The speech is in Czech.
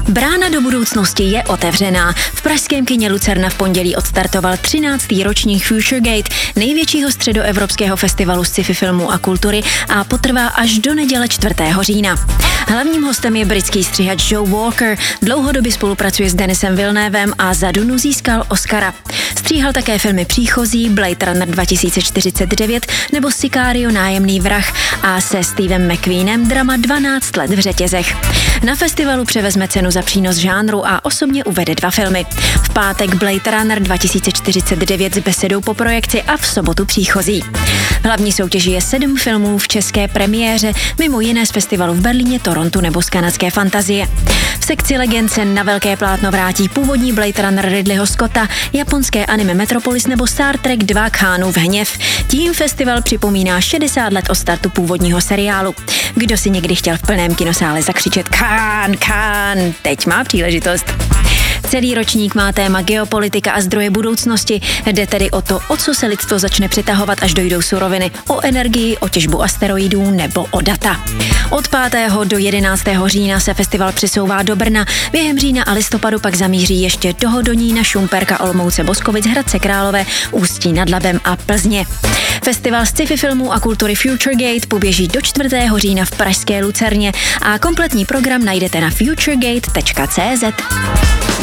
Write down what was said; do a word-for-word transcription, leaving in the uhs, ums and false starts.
Brána do budoucnosti je otevřená. V pražském kině Lucerna v pondělí odstartoval třináctý ročník FutureGate, největšího středoevropského festivalu sci-fi filmů a kultury, a potrvá až do neděle čtvrtého října. Hlavním hostem je britský střihač Joe Walker, dlouhodobě spolupracuje s Denisem Villeneuve a za Dunu získal Oscara. Stříhal také filmy Příchozí, Blade Runner dva tisíce čtyřicet devět nebo Sicario nájemný vrah a se Stevem McQueenem drama dvanáct let v řetězech. Na festivalu převezme cenu za přínos žánru a osobně uvede dva filmy. V pátek Blade Runner dva tisíce čtyřicet devět s besedou po projekci a v sobotu Příchozí. V hlavní soutěži je sedm filmů v české premiéře, mimo jiné z festivalu v Berlíně, Torontu nebo z kanadské Fantazie. V sekci legend se na velké plátno vrátí původní Blade Runner Ridleyho Scotta, japonské anime Metropolis nebo Star Trek dva Khanův hněv. Tím festival připomíná šedesát let od startu původního seriálu. Kdo si někdy chtěl v plném kinosále zakřičet Khan, Khan, teď má příležitost. Celý ročník má téma geopolitika a zdroje budoucnosti. Jde tedy o to, o co se lidstvo začne přetahovat, až dojdou suroviny, o energii, o těžbu asteroidů nebo o data. Od pátého do jedenáctého října se festival přesouvá do Brna, během října a listopadu pak zamíří ještě do Hodonína, Šumperka, Olomouce, Boskovic, Hradce Králové, Ústí nad Labem a Plzně. Festival sci-fi filmů a kultury FutureGate poběží do čtvrtého října v pražské Lucerně a kompletní program najdete na futuregate tečka cé zet.